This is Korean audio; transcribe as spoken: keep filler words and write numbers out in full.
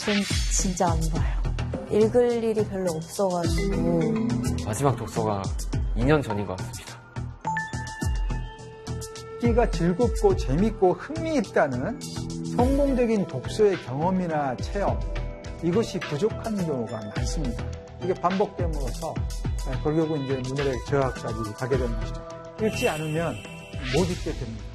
전 진짜 안 봐요. 읽을 일이 별로 없어가지고. 마지막 독서가 이 년 전인 것 같습니다. 읽기가 즐겁고 재밌고 흥미있다는 성공적인 독서의 경험이나 체험, 이것이 부족한 경우가 많습니다. 이게 반복됨으로써 결국은 이제 문해력 저하까지 가게 되는 것이죠. 읽지 않으면 못 읽게 됩니다.